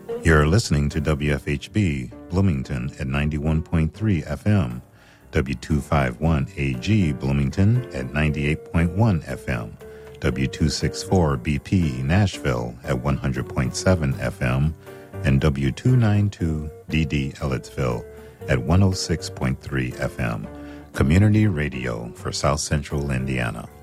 You're listening to WFHB Bloomington at 91.3 FM, W251AG Bloomington at 98.1 FM, W264BP Nashville at 100.7 FM, and W292DD Ellettsville at 106.3 FM. Community radio for South Central Indiana.